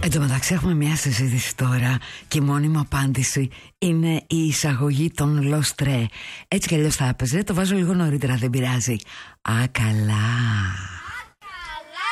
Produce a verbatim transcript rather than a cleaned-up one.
Εν τω μεταξύ έχουμε μια συζήτηση τώρα και η μόνιμη απάντηση είναι η εισαγωγή των Λοστρέ. Έτσι κι αλλιώς θα έπαιζε, το βάζω λίγο νωρίτερα, δεν πειράζει. Α, καλά.